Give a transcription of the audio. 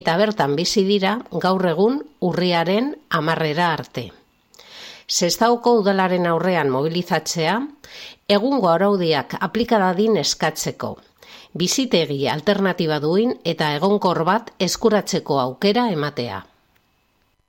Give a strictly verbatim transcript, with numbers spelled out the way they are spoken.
eta bertan bizi dira gaur egun urriaren hamarrera arte. Sestaoko udalaren aurrean mobilizatzea, egungo araudiak aplika dadin eskatzeko, bizitegi alternatiba duin eta egonkor bat eskuratzeko aukera ematea.